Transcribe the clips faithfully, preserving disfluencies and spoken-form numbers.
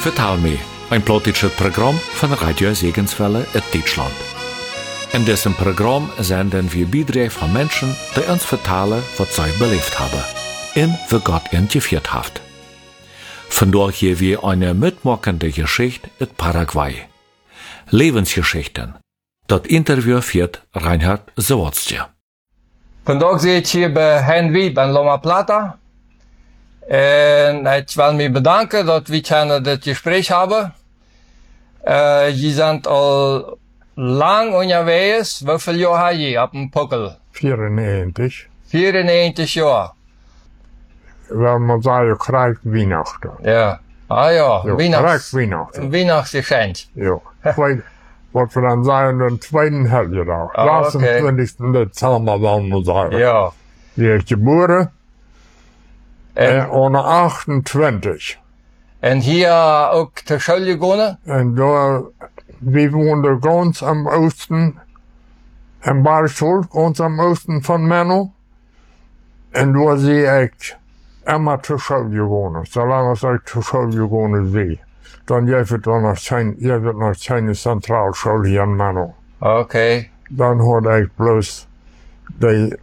Vertel me, ein plotisches Programm von Radio Segenswelle in Deutschland. In diesem Programm senden wir Beiträge von Menschen, die uns vertellen, was sie belebt haben und wie Gott ihnen geführt hat. Vandaag hier wir eine mitmachende Geschichte in Paraguay. Lebensgeschichten. Das Interview führt Reinhard Zawadzki. Vandaag zit ik hier bij Hein Wiep in Loma Plata. En ik wil me bedanken dat we kunnen dit gesprek hebben. Uh, je bent al lang onderwegs. Hoeveel jaar heb je op een pokkel? vierennegentig. vierennegentig jaar. Wel, maar zeggen, krijg Weihnachten. Ja. Ah ja, Ja, Weihnachts, krijg Weihnachten. Weihnachtsgeschenk. Ja. Twee, wat we dan zeggen, een tweede helgedag. Ah, achtentwintigste december dan we zeggen. Ja. Die is geboren. En En, onder achtentwintig. en hier ook ter school gegaan? En daar, we woonden ganz am oosten. In Barschol, ganz am oosten van Menno. En daar zie ik immer ter school gegaan. Zolang als ik ter school gegaan zie. Dan geef het dan nog geen, geef het nog geen centraalschool hier in Menno. Oké. Okay. Dan hoorde ik bloos de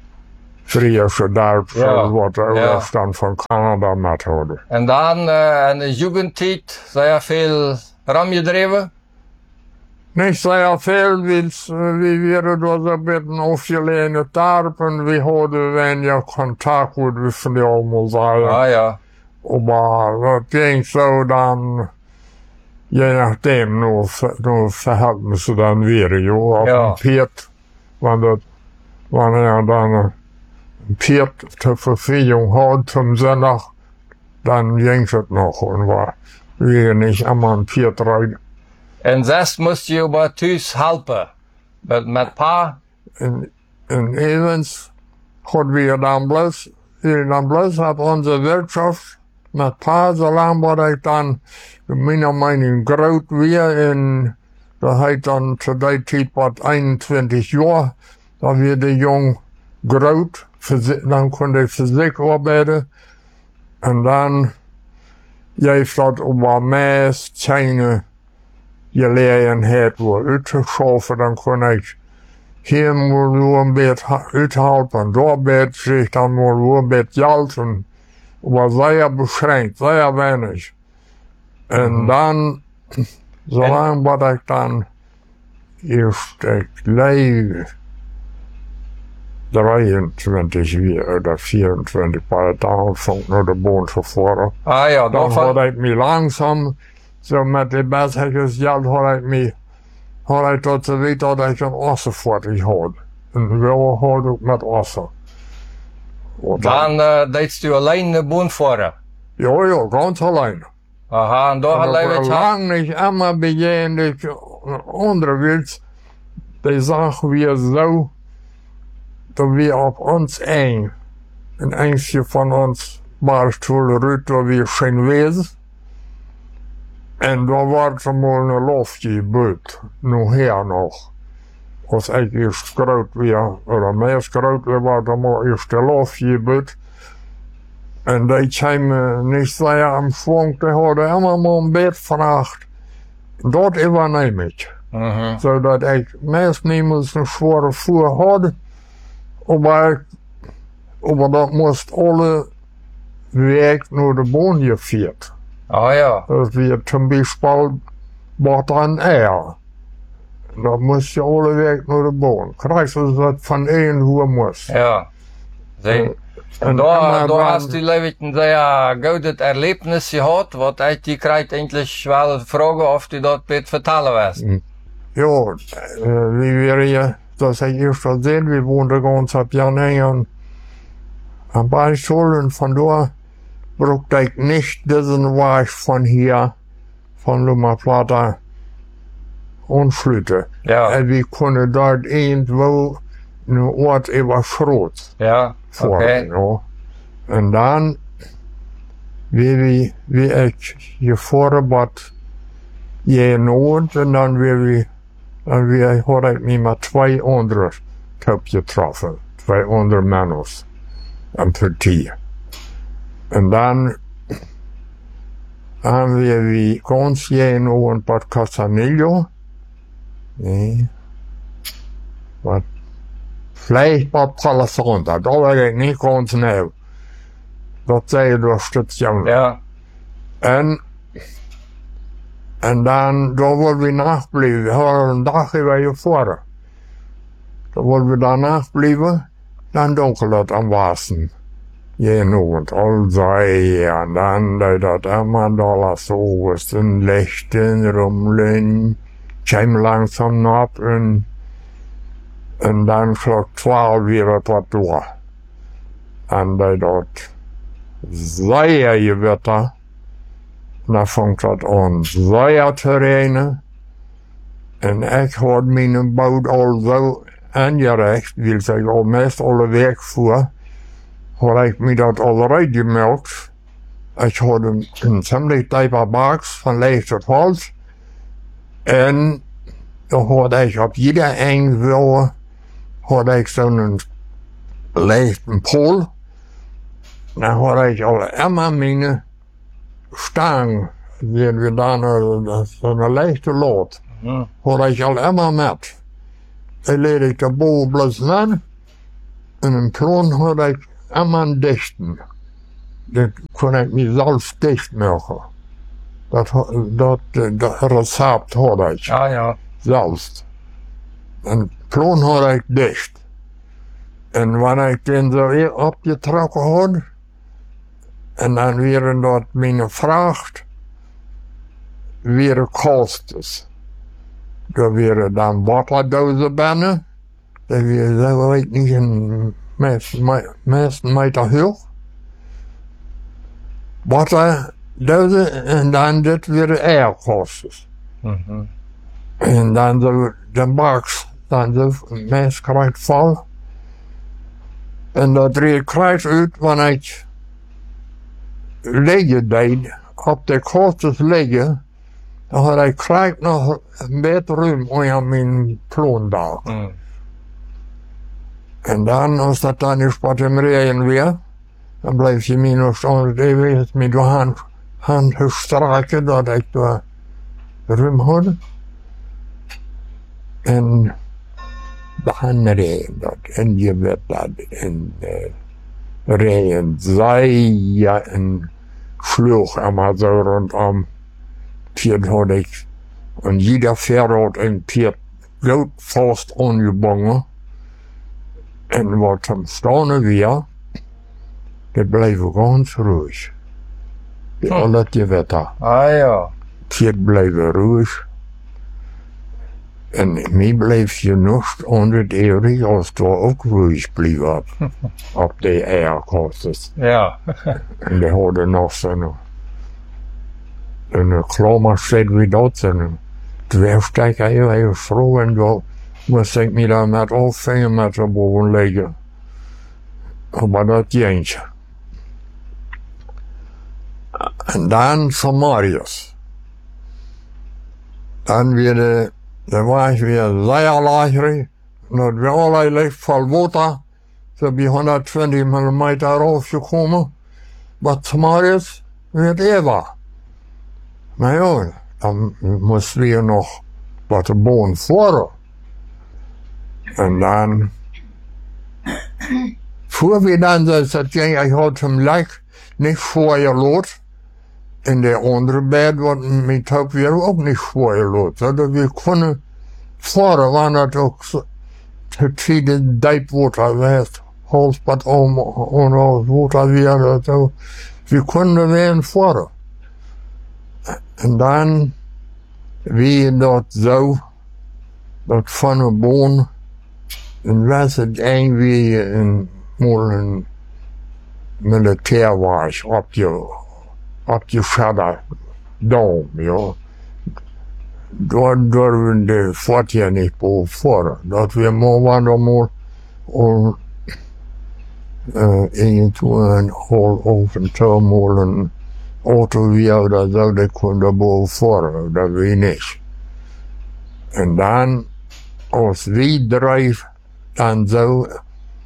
Friese dorpschool, Ja, wat de ja. overstand van Canada met hadden. En dan uh, in de jugendtijd, zijn je veel ramgedreven? Niet zeer veel, we waren door een beetje afgelegen dorp en we hadden weinig contact met we van die allemaal zeggen. Ah ja. Maar dat ging zo dan, je nachdem, nu, nu verhielden ze dan weer, joh, op Ja. een Piet. Want dat, wanneer dan een Piet ter vervulling had zum zondag, dan ging het nog. En waar we niet allemaal een Piet rijden. En zes moest je bij thuis helpen. Met, met pa? En, en evens hadden we dan bloos, dan bloos op onze wirtschaft met pa, zolang wat ik dan, mijn mening, groot weer en dat hij dan te die tijd wat eenentwintig jaar, dan weer de jong groot, dan kon hij fysiek arbeiden en dan heeft dat op wat meest zijn gelegenheid wordt uitgeschoven, dan kon ik hier moet nur een beetje uithelpen, daar beetje zich dan moet een beetje geld en was zeer beschränkt, zeer weinig. En Mhm. dan, zolang wat ik dan eerst ik leef drieëntwintig weer, oder vierentwintig, bij het aanvang naar de boon gevoerd. Ah ja, Dan dan van... had ik me langzaam, zo met die bezigheid geld, had ik me, had ik tot ze weet dat ik een ossenvoortig had. En wel had ik met ossen. Want Dan uh, deed je alleen de boon voeren. Ja, ja, ganz allein. Aha, en daar En had ik je was lang niet immer begin ik onderwijs, die zagen weer zo, dat we op ons een, een eentje van ons barstoel ruit, dat we geen wees. En daar was er maar een loftje buurt, nog her nog. Als ik eerst groot weer, of meest groot weer, was er maar eerst een loftje buurt. En die kwamen niet zeer aan flank, die hadden allemaal maar een beetje vraagt. Dat overneem ik. Mhm. Zodat ik meest niemand een zware voer had. Maar, ik, maar dat moest alle weg naar de boon gevierd. Ah ja. Dat we zum Beispiel wat een eier. Dan moest je alle weg naar de boon. Krijg je dat van één hoe moest. Ja. Zie. En daar, daar hast du levend een zeer goed erlebnis gehad, wat ik die krijgt eigenlijk wel vragen of du dat beter vertellen was. Ja, uh, we waren je, zoals ik eerst al zei, we woonden ganz op Jan Engen aan Barschol en vandaar brukte ik niet deze weg van hier, van Loma Plata, ontsluiten. Ja. En we konden daar irgendwo een oord even groot Ja. voor, Oké. ja. En dan, wie, wie, wie ik gevoerd wat je nood, en dan weer we, dan weer had ik me met twee andere getroffen, twee andere mannen, een partij. En dan haben wir wie ganz jeden und Bad Castanillo. Nee. Was? Vielleicht Bad Palisonda, da war ich nicht ganz neu. Das sei durch Station. Ja. En, en dan, daar wilden we nachtblijven. We hadden een dag waar je voor. Dan wilden we daar nachtblijven. Dan donker het aan wassen. Jeden Abend, al zei en dan deed dat allemaal daar zo was. En lichten, rommelen, kwam langzaam op en, en dan klok twaalf weer het wat door. En deed dat zeer je wetter. Dan vangt dat aan zeer te regenen. En ik had mijn boot al zo aangerecht, wil zeggen al meest alle weg voor. Had ik me dat al uitgemeld. Ik had een, een ziemlich diepe box van lichte hout. En dan had ik op ieder eind had ik zo'n lichte pool. Dan had ik al immer mijn stang, die we dan zo'n lichte lood. Hm. Had ik al immer met. Dan leed ik de boel bloos aan. En een plan had ik immer dichten. Dat kon ik niet zelf dicht maken. Dat, dat, dat recept had ik. Ja, ja. Zelfs. En plan had ik dicht. En wanneer ik den zo weer opgetrokken had, en dan weer dat mijn vracht, weer kostes. Daar weer dan waterdozen binnen. Dat weer zo weet niet een meest meter hoog. Waterdozen en dan dit weer airkostes. Mhm. En dan zo de box, dan zo meest krijgt vol. En dat reed krijgt uit wanneer ik liggen deed, op de kostes liggen. Dan had ik gelijk nog een beetje ruim onder mijn plondag. Hm. En dan, als dat dan is wat im regen weer, dan bleef je me nog steeds even met de hand, hand strijken dat ik daar ruim had. En dan regen dat, en je werd dat, en uh, regen zei en vloog allemaal zo rondom. Piet had ik, en jeder Pferd had een Piet goed vast aangebonden. En wat hem staan weer, dat bleef ganz ruhig. Die Hm. alle die wetter. Ah ja. Piet bleef ruhig. En mij bleef je nog onder het eeuwig als daar ook ruhig bleef op. Op de eierkostes. Ja. En die hadden nog zo'n een klammer zit wie dat, een dwergstekker heel heel vroeg en dan moest ik me daar met al vinger met de boven liggen. Maar dat jeentje. En dan Samarius. Dan weer de, dan was ik weer zeer lacherig, en dat weer allerlei licht vol water, zo bij honderdtwintig millimeter rausgekomen, wat Samarius weer even. Maar ja, dan moesten we nog wat de boon voeren. En dan, voor we dan, dus dat ging, ik had hem lek niet voor je lood. In de andere bed wordt mijn top weer ook niet voor je lood. Zodat we konden voeren, wanneer het ook te tweede diepwater was. Halsbad om, om het water weer, zo. We konden weer voeren. En dan, wie dat zo, dat van een boon, en was het irgendwie een, een militair was op je, op je verder dom, ja. Daar durven de voetje niet boven voor. Dat we maar wat allemaal om uh, in een hol over te molen auto weer oder zo, dat kon er boven voor, dat weet ik niet. En dan, als wie drijft, dan zo,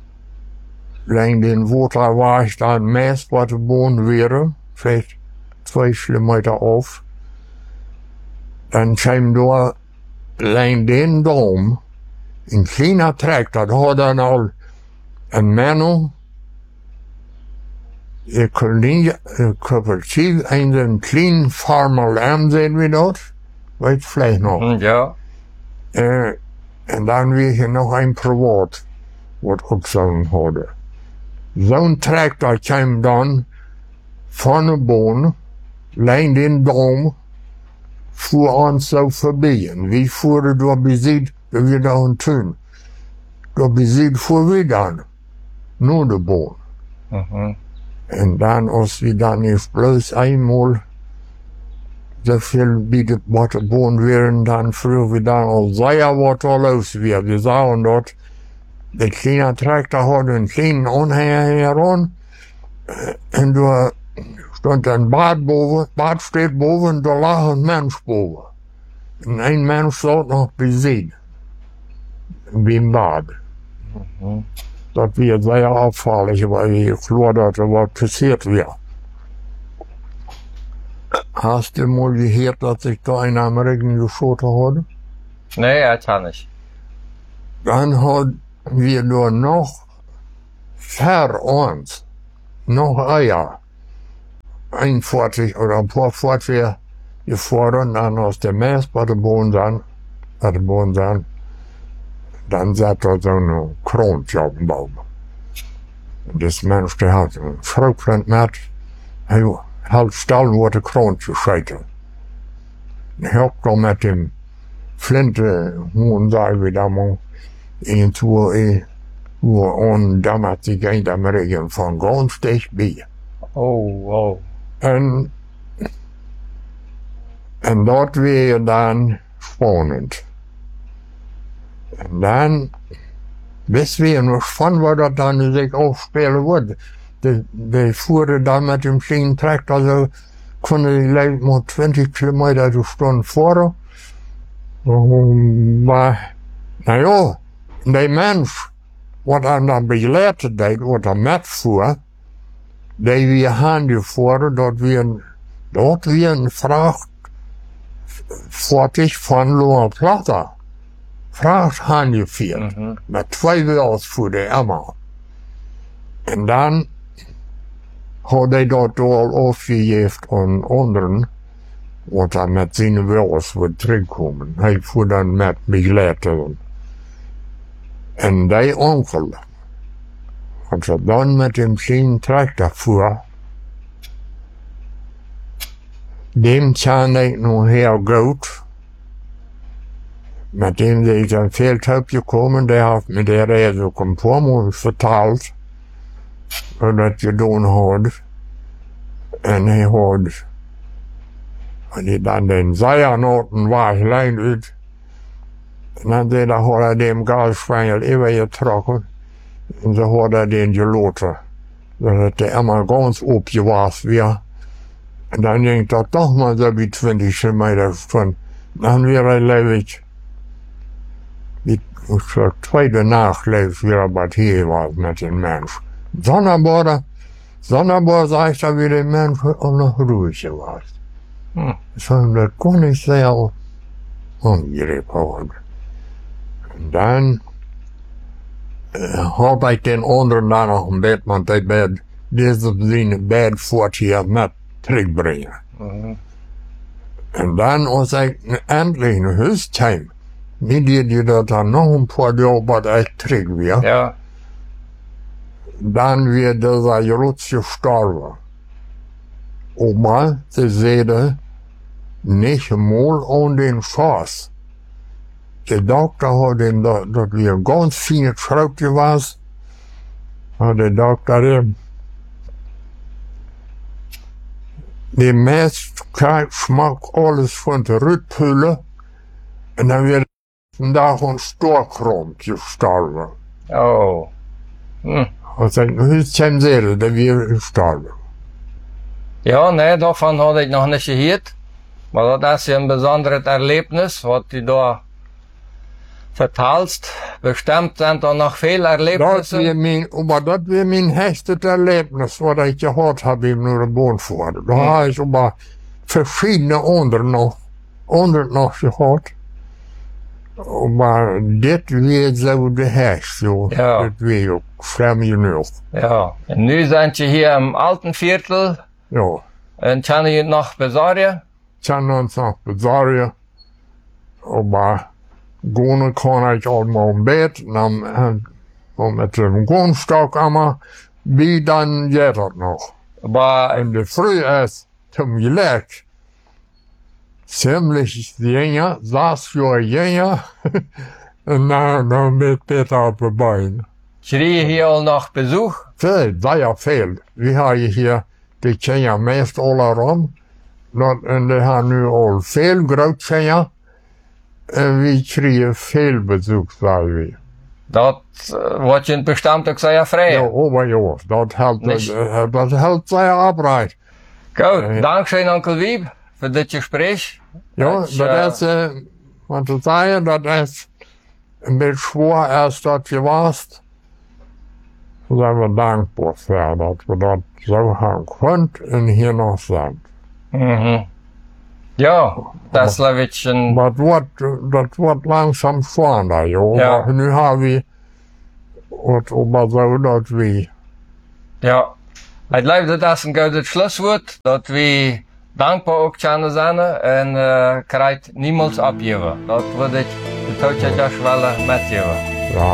lang den water was dan meest wat de boon weer, vielleicht zwei Kilometer auf. Dann kam da längs den Dom ein kleiner Traktor, da hat dann auch ein Mann, ein Kooperativ, einen kleinen Farmerlärm sehen wir dort, weiß vielleicht noch. Ja. Äh, und dann wir hier noch ein Privat, was aufgesagen hatte. So ein Traktor kam dann von der Bahn, längs den Dom, fuhr uns so vorbei. Und wie fuhr da besieht, da wir da und tun. Da besieht fuhr wir dann, nur der Bahn. Mhm. Und dann, als wir dann nicht bloß einmal so viel bietet, was der Bahn wären, dann früher wir dann als Seier, was da los wäre. Wir sahen dort, der kleine Traktor hat einen kleinen Anhänger heran, und da stand ein Bad boven, Bad steht boven, da lag ein Mensch boven. Und ein Mensch saß noch besehen, wie im Bad. Mhm. Das wird sehr auffällig, weil ich klar, dass da was passiert wäre. Hast du mal gehört, dass sich da einer am Regen geschossen hat? Nee, er kann nicht. Dann hat wir da noch vor uns noch Eier. Ein Fahrzeug oder ein paar Fahrzeuge gefahren, dann aus der Mess bei der Boden sein, bei der Boden sein. Dann satt da so eine Krone auf dem Baum. Und das Mensch, der hat einen Fruchtpflanz mit, er hat Stall, wo der Krone zu scheitern. Ich hab da mit dem Flinte, und sei wie da mal, irgendwo, wo und damals sich ein am Regen von ganz dicht bei. Oh, wow. Und, und dort wäre dann spannend. Und dann, bis wir noch von, wo das dann sich aufspielen würde. Die, die fuhren dann mit dem kleinen Traktor, so konnte die Leute mal zwanzig Kilometer die Stunde fahren. Und war, naja, der Mensch, was er dann begleitet hat, was er mitfuhr, der wir heimgefahren, dort wir, dort wir ein Frachtfahrzeug von Loma Plata. Fracht heimgeführt. Mhm. Mit zwei Wheels für die Emma. Und dann hat er dort all aufgegeben an anderen, was er mit seinen Wheels wird zurückkommen. Er fuhr dann mit begleiten. Und der Onkel, als er dann mit dem kleinen Traktor fuhr, dem kann ich noch her gut, mit dem bin ich ein Feldhaupt gekommen, der hat mir der Reise konform verteilt, was das getan hat. Und er hat, und ich dann den Seiernoten war ich allein ut, und dann hat er dem Gasspengel übergetroffen, und so hat er den geloten, dass der immer ganz aufgewasst wäre. Und dann ging das doch mal so wie zwanzig Kilometer Stunde. Dann wäre er lebendig. Die zweite Nacht lebt wieder was hier war mit dem Mensch. Sonderbar, sonderbar sag ich da, wie der Mensch auch noch ruhig war. Hm. Das war das gar nicht sehr angenehm. Und dann äh, habe ich den anderen da noch im Bett, und der Bett, diese seine Bett fort hier mit zurückbringen. Mhm. Und dann, als ich endlich in Haus kam, mit dir, die da dann noch ein paar Jahre was echt zurück wäre, Ja. dann wird dieser Jutz gestorben. Oma, sie sagte, nicht mal an den Schuss. Der Doktor hat ihm, da, dass wir ganz feine Schraub gewesen, hat der Doktor ihm, die meiste schmeckt alles von der Rüttpülle, und dann wird nach einem Storkram gestorben. Oh. Hm. Als ik nog iets hem zei, dat we gestorben. Ja, nee, davon hatte ich noch nicht gehört. Aber das ist ja ein besonderes Erlebnis, was die da vertalst. Bestimmt sind da noch viele Dat Erlebnisse. weer mijn, maar dat weer mijn hechtste erlebnis wat ik gehad heb in de Boonvoorde. Daar heb ik maar verschillende anderen nog, anderen nog gehad. Maar dit weer zo de hechtste, joh. Ja. Dit weer ook vreemd genoeg. Ja. En nu zijn je hier im alten Viertel Ja. en kan je nog bezorgen. Kan ons nog bezorgen. Maar gaan kan ik allemaal een bed. Dan, en met een goonstok allemaal. Wie dan gaat dat nog? Maar En de früh ist zum Gleich ziemlich jünger, sechs Jahre jünger, und dann, dann mit Peter auf den Beinen. kreeg je hier al nog bezoek? Veel, sehr viel. Wir haben hier, die kennen ja meest alle rum, dat, en die haben nu al veel Grootkinder, en we krijgen veel bezoek, sagen wir. Dat uh, wordt je bestimmt ook zeer vrij. Ja, aber ja, das hält, Nicht. äh, das hält sehr abreit. Goed, Ja. dankzij Onkel Wieb voor dit gesprek. Ja, Dat, dat eh, is, uh, wat te zeggen, dat is een beetje zwaar als dat je was. Daar zijn we dankbaar voor dat we dat zo gaan kunnen en hier nog zijn. Mhm. Ja, dat is een beetje een... Maar het wordt, dat wordt langzaam zwaarder, joh. Ja. Maar nu hebben we het maar zo dat we, Ja. Ik geloof dat dat een goed sluitwoord. Dat we dankbaar ook kunnen zijn en uh, krijgt niemals opgeven. Dat wil ik de toetjes wel metgeven. ja.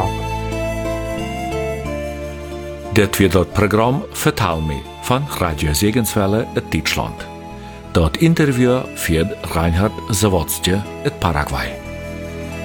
Dit wird das Programm Vertal me von Radio Segenswelle in Deutschland. Das Interview führt Reinhard Zawodski in Paraguay.